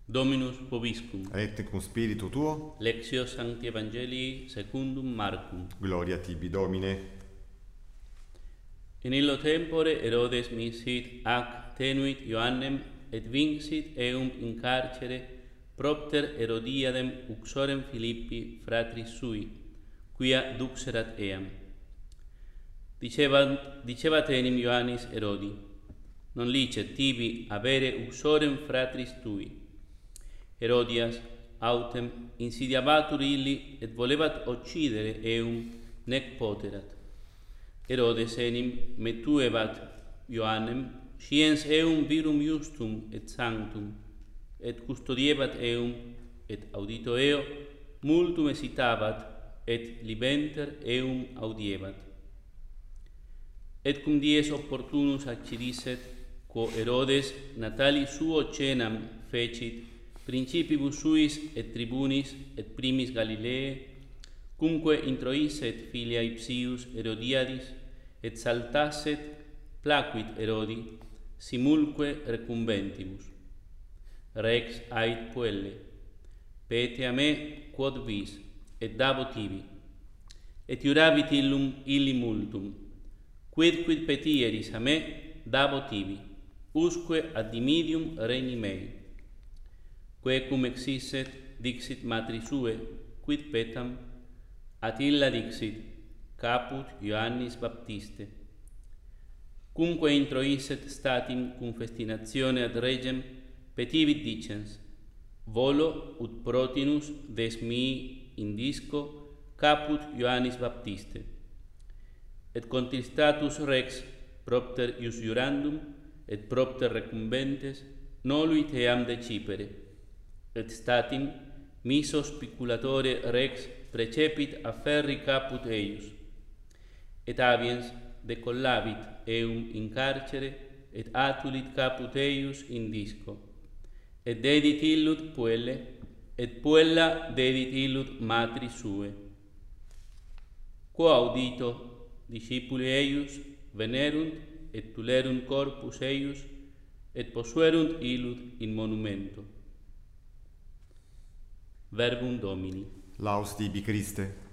Dominus vobiscum. Et cum spiritu tuo. Lectio Sancti Evangelii secundum Marcum. Gloria tibi, Domine. In illo tempore Herodes misit ac tenuit Ioannem et vincit eum in carcere propter Herodiadem uxorem Philippi fratris sui, quia duxerat eam. Dicebat enim Ioannis Herodi: non licet tibi avere uxorem fratris tui. Herodias autem insidiabatur illi et volebat occidere eum, nec poterat. Herodes enim metuebat Ioannem, sciens eum virum justum et sanctum, et custodiebat eum, et audito eo, multum hesitabat, et libenter eum audiebat. Et cum dies opportunus accidisset, quo Herodes natali suo cenam fecit, principibus suis et tribunis et primis Galilee, cumque introisset filia ipsius Herodiadis, et saltasset placuit Herodi, simulque recumbentibus. Rex ait puelle, pete a me quod vis, et dabo tibi. Et iurabit illum illi multum, quidquid petieris a me, dabo tibi, usque ad dimidium regni mei. Quecum exisset, dixit matri sue, quid petam, at illa dixit, caput Ioannis Baptiste. Cumque introisset statim cum festinatione ad regem, petivit dicens: volo ut protinus des mii indisco caput Ioannis Baptiste. Et contristatus rex propter ius iurandum et propter recumbentes noluit eam decipere, et statim miso spiculatore rex precepit a ferri caput eius, et abiens decollabit eum in carcere et atulit caput eius in disco, et dedit illut puelle, et puella dedit illut matri sue. Quo audito discipuli eius venerunt et tulerunt corpus eius et posuerunt illut in monumento. Verbum Domini. Laus tibi, Christe.